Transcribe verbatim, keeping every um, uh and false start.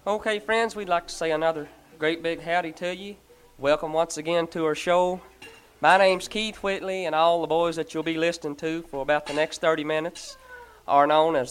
Okay, friends, we'd like to say another great big howdy to you. Welcome once again to our show. My name's Keith Whitley, and all the boys that you'll be listening to for about the next thirty minutes are known as